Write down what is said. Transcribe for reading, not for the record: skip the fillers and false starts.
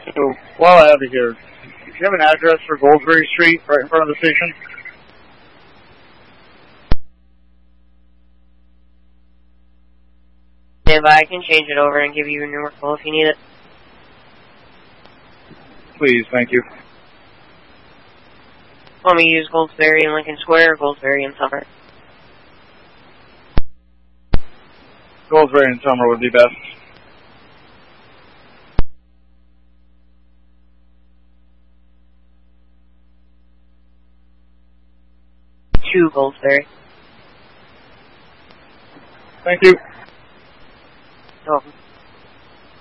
So, while I have you here, do you have an address for Goldsberry Street right in front of the station? Stand by, I can change it over and give you a new call if you need it. Please, thank you. Want me to use Goldsberry and Lincoln Square or Goldsberry and Summer? Goldsberry and Summer would be best. To Goldsberry. Thank you. You're welcome.